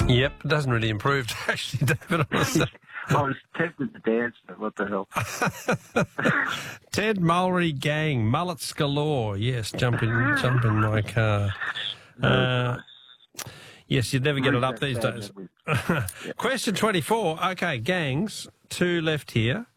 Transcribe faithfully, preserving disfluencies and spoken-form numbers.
Yep, it doesn't really improve, actually, David. Honestly. I was tempted to dance, but what the hell? Ted Mulry Gang, mullets galore. Yes, jump in, jump in my car. Uh, yes, you'd never get it up these days. Question twenty-four. Okay, gangs, two left here.